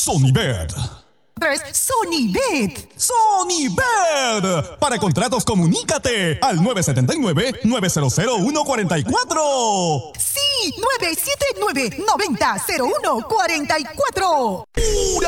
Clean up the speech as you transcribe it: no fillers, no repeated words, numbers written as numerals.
Sonibet. Sonibet. Sonibet. Para contratos, comunícate al 979-900-144. Sí, 979-90-0144.